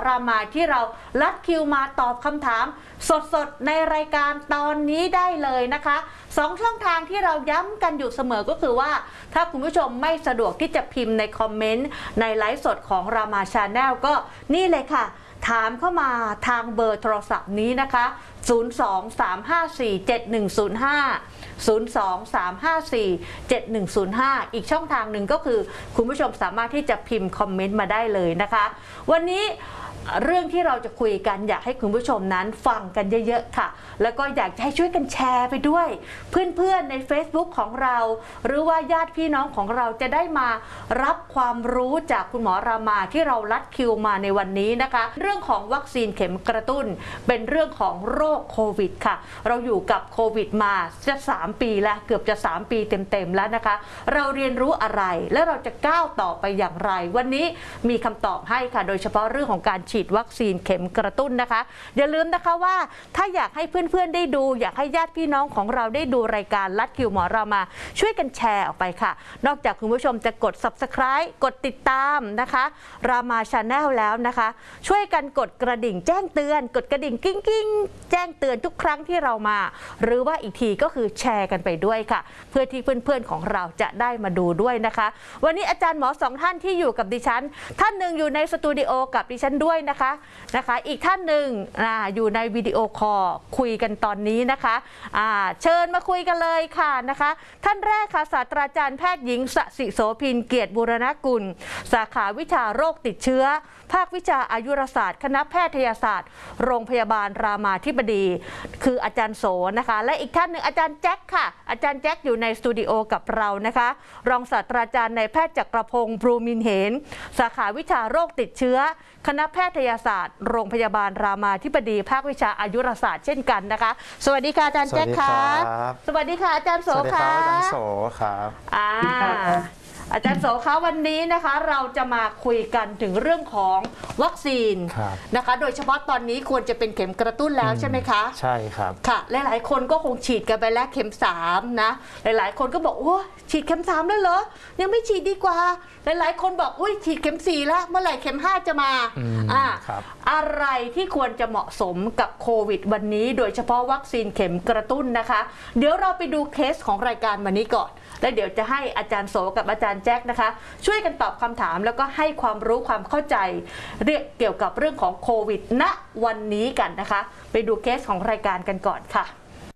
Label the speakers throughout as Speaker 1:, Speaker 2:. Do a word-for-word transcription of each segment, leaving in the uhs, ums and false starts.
Speaker 1: รามาที่เราลัดคิวมาตอบคำถามสดๆในรายการตอนนี้ได้เลยนะคะสองช่องทางที่เราย้ำกันอยู่เสมอก็คือว่าถ้าคุณผู้ชมไม่สะดวกที่จะพิมพ์ในคอมเมนต์ในไลฟ์สดของรามาชาแนลก็นี่เลยค่ะถามเข้ามาทางเบอร์โทรศัพท์นี้นะคะศูนย์ สอง สาม ห้า สี่ เจ็ด หนึ่ง ศูนย์ ห้า ศูนย์ สอง สาม ห้า สี่ เจ็ด หนึ่ง ศูนย์ ห้าอีกช่องทางหนึ่งก็คือคุณผู้ชมสามารถที่จะพิมพ์คอมเมนต์มาได้เลยนะคะวันนี้เรื่องที่เราจะคุยกันอยากให้คุณผู้ชมนั้นฟังกันเยอะๆค่ะแล้วก็อยากให้ช่วยกันแชร์ไปด้วยเพื่อนๆใน Facebook ของเราหรือว่าญาติพี่น้องของเราจะได้มารับความรู้จากคุณหมอรามาที่เราลัดคิวมาในวันนี้นะคะเรื่องของวัคซีนเข็มกระตุ้นเป็นเรื่องของโรคโควิดค่ะเราอยู่กับโควิดมาจะสามปีแล้วเกือบจะสามปีเต็มๆแล้วนะคะเราเรียนรู้อะไรและเราจะก้าวต่อไปอย่างไรวันนี้มีคำตอบให้ค่ะโดยเฉพาะเรื่องของการฉีดวัคซีนเข็มกระตุ้นนะคะอย่าลืมนะคะว่าถ้าอยากให้เพื่อนๆได้ดูอยากให้ญาติพี่น้องของเราได้ดูรายการลัดคิวหมอรามาช่วยกันแชร์ออกไปค่ะนอกจากคุณผู้ชมจะกด ซับสไครบ์ กดติดตามนะคะรามาชาแนลแล้วนะคะช่วยกันกดกระดิ่งแจ้งเตือนกดกระดิ่งกิ้งกิ้งแจ้งเตือนทุกครั้งที่เรามาหรือว่าอีกทีก็คือแชร์กันไปด้วยค่ะเพื่อที่เพื่อนๆของเราจะได้มาดูด้วยนะคะวันนี้อาจารย์หมอสองท่านที่อยู่กับดิฉันท่านหนึ่งอยู่ในสตูดิโอกับดิฉันด้วยนะคะนะคะอีกท่านหนึ่งออยู่ในวิดีโอคอลคุยกันตอนนี้นะคะะเชิญมาคุยกันเลยค่ะนะคะท่านแรกค่ะศาสตราจารย์แพทย์หญิงสศิโสภินเกียรติบูรณกุลสาขาวิชาโรคติดเชื้อภาควิชาอายุรศาสตร์คณะแพทยศาสตร์โรงพยาบาลรามาธิบดีคืออาจารย์โสนะคะและอีกท่านหนึ่งอาจารย์แจ็คค่ะอาจารย์แจ็คอยู่ในสตูดิโอกับเรานะคะรองศาสตราจารย์นายแพทย์จักรพงศ์บรูมินเหนสาขาวิชาโรคติดเชื้อคณะแพทยศาสตร์โรงพยาบาลรามาธิบดีภาควิชาอายุรศาสตร์เช่นกันนะคะสวัสดีค่ะอาจารย์แจ็คค่ะสวัสดีค่ะอาจารย์โสค่ะ
Speaker 2: สวัสดีครับอาจารย์โสครับ
Speaker 1: อ่าอาจารย์โสคะวันนี้นะคะเราจะมาคุยกันถึงเรื่องของวัคซีนนะคะโดยเฉพาะตอนนี้ควรจะเป็นเข็มกระตุ้นแล้วใช่ไหมคะ
Speaker 2: ใช่ครับ
Speaker 1: ค่ะหลายๆคนก็คงฉีดกันไปแล้วเข็มสามนะหลายๆคนก็บอกโอ้ฉีดเข็มสามแล้วเหรอยังไม่ฉีดดีกว่าหลายๆคนบอกอุ้ยฉีดเข็มสี่แล้วเมื่อไหร่เข็มห้าจะมาอ่าอะไรที่ควรจะเหมาะสมกับโควิดวันนี้โดยเฉพาะวัคซีนเข็มกระตุ้นนะคะเดี๋ยวเราไปดูเคสของรายการวันนี้ก่อนแล้วเดี๋ยวจะให้อาจารย์โสกับอาจารย์แจ็คนะคะช่วยกันตอบคำถามแล้วก็ให้ความรู้ความเข้าใจเรื่องเกี่ยวกับเรื่องของโควิดณวันนี้กันนะคะไปดูเคสของรายการกันก่อนค่ะ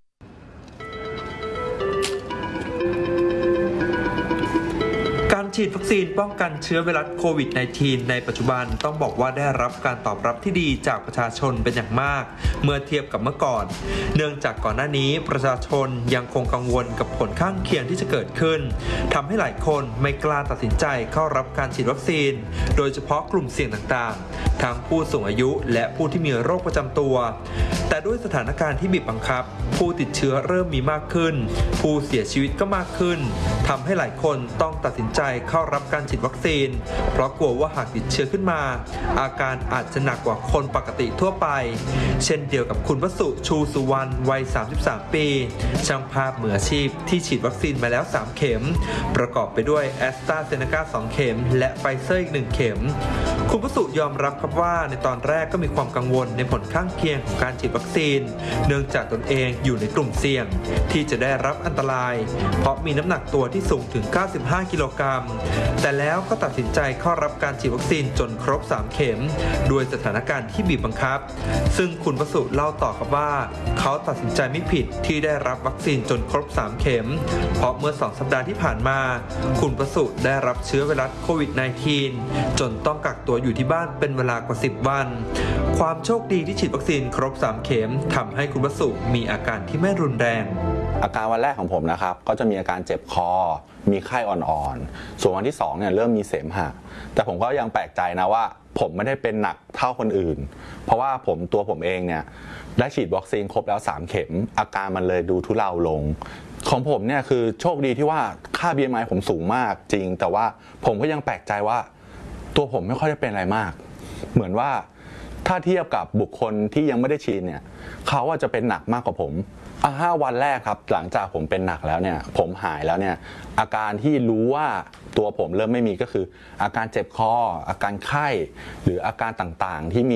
Speaker 3: การฉีดวัคซีนป้องกันเชื้อไวรัสโควิด สิบเก้า ในปัจจุบันต้องบอกว่าได้รับการตอบรับที่ดีจากประชาชนเป็นอย่างมากเมื่อเทียบกับเมื่อก่อนเนื่องจากก่อนหน้านี้ประชาชนยังคงกังวลกับผลข้างเคียงที่จะเกิดขึ้นทำให้หลายคนไม่กล้าตัดสินใจเข้ารับการฉีดวัคซีนโดยเฉพาะกลุ่มเสี่ยงต่างๆทั้งผู้สูงอายุและผู้ที่มีโรคประจำตัวแต่ด้วยสถานการณ์ที่บีบบังคับผู้ติดเชื้อเริ่มมีมากขึ้นผู้เสียชีวิตก็มากขึ้นทำให้หลายคนต้องตัดสินใจเข้ารับการฉีดวัคซีนเพราะกลัวว่าหากติดเชื้อขึ้นมาอาการอาจจะหนักกว่าคนปกติทั่วไปเช่นเดียวกับคุณวสุชูสุวรรณวัยสามสิบสามปีช่างภาพมืออาชีพที่ฉีดวัคซีนมาแล้วสามเข็มประกอบไปด้วยแอสตราเซเนกาสองเข็มและไฟเซอร์อีกหนึ่งเข็มคุณวสุยอมรับครับว่าในตอนแรกก็มีความกังวลในผลข้างเคียงของการฉีดวัคซีนเนื่องจากตนเองอยู่ในกลุ่มเสี่ยงที่จะได้รับอันตรายเพราะมีน้ำหนักตัวที่สูงถึงเก้าสิบห้ากิโลกรัมแต่แล้วก็ตัดสินใจเข้ารับการฉีดวัคซีนจนครบสามเข็มด้วยสถานการณ์ที่บีบบังคับซึ่งคุณวสุเล่าต่อครับว่าเขาตัดสินใจไม่ผิดที่ได้รับวัคซีนจนครบสามเข็มเพราะเมื่อสองสัปดาห์ที่ผ่านมาคุณวสุได้รับเชื้อไวรัสโควิด สิบเก้า จนต้องกักตัวอยู่ที่บ้านเป็นเวลากว่าสิบวันความโชคดีที่ฉีดวัคซีนครบสามเข็มทำให้คุณวสุมีอาการที่ไม่รุนแรง
Speaker 2: อาการวันแรกของผมนะครับก็จะมีอาการเจ็บคอมีไข้อ่อนๆส่วนวันที่สองเนี่ยเริ่มมีเสมหะแต่ผมก็ยังแปลกใจนะว่าผมไม่ได้เป็นหนักเท่าคนอื่นเพราะว่าผมตัวผมเองเนี่ยได้ฉีดวัคซีนครบแล้วสามเข็มอาการมันเลยดูทุเลาลงของผมเนี่ยคือโชคดีที่ว่าค่า บี เอ็ม ไอ ผมสูงมากจริงแต่ว่าผมก็ยังแปลกใจว่าตัวผมไม่ค่อยได้เป็นอะไรมากเหมือนว่าถ้าเทียบกับบุคคลที่ยังไม่ได้ฉีดเนี่ยเขาว่าจะเป็นหนักมากกว่าผมอ่ะห้าวันแรกครับหลังจากผมเป็นหนักแล้วเนี่ยผมหายแล้วเนี่ยอาการที่รู้ว่าตัวผมเริ่มไม่มีก็คืออาการเจ็บคออาการไข้หรืออาการต่างๆที่มี